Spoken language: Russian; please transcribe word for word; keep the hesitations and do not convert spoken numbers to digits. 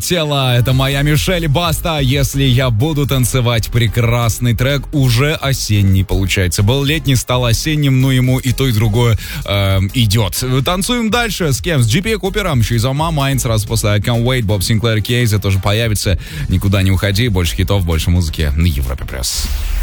Тело, это моя Мишель Баста. Если я буду танцевать, прекрасный трек, уже осенний получается. Был летний, стал осенним, ну ему и то, и другое э, идет. Танцуем дальше. С кем? С джи пи Купером. She's on my mind. Сразу после I Can't Wait. Боб Синклер Кейзи тоже появится. Никуда не уходи. Больше хитов, больше музыки на Европе Плюс.